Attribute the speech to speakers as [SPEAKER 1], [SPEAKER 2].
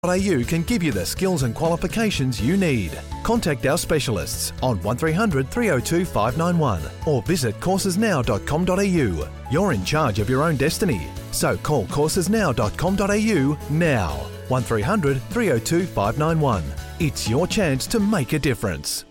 [SPEAKER 1] AU can give you the skills and qualifications you need. Contact our specialists on 1300 302 591 or visit coursesnow.com.au. You're in charge of your own destiny, so call coursesnow.com.au now. 1300 302 591. It's your chance to make a difference.